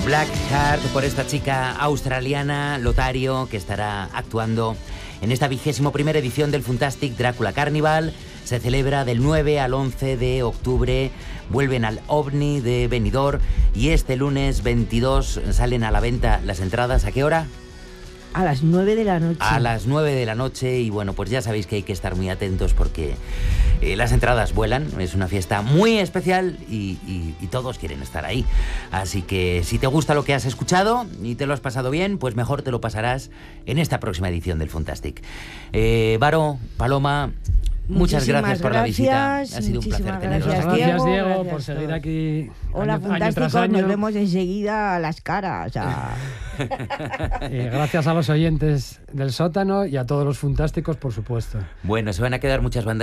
Black Heart, por esta chica australiana, Lotario, que estará actuando en esta 21ª edición del Funtastic Drácula Carnival. Se celebra del 9 al 11 de octubre. Vuelven al OVNI de Benidorm y este lunes 22 salen a la venta las entradas. ¿A qué hora? A las 9 de la noche. A las 9 de la noche y bueno, pues ya sabéis que hay que estar muy atentos porque las entradas vuelan. Es una fiesta muy especial y todos quieren estar ahí. Así que si te gusta lo que has escuchado y te lo has pasado bien, pues mejor te lo pasarás en esta próxima edición del Funtastic. Varo, Paloma, muchas gracias por la visita. Ha sido un placer teneros. Gracias, Diego, por seguir aquí. Hola, Fantásticos, nos vemos enseguida a las caras. Gracias a los oyentes del sótano y a todos los fantásticos, por supuesto. Bueno, se van a quedar muchas bandas